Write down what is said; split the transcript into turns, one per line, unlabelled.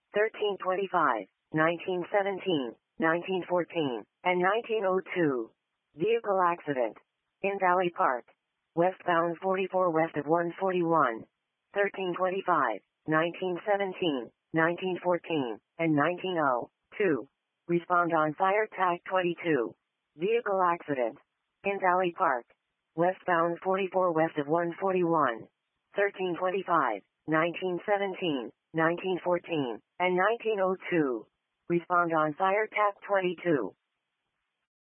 1325, 1917, 1914, and 1902. Vehicle accident. In Valley Park. Westbound 44 west of 141. 1325, 1917, 1914, and 1902. Respond on fire tag 22. Vehicle accident. In Valley Park. Westbound 44 west of 141. 1325, 1917, 1914, and 1902. Respond on fire tag 22.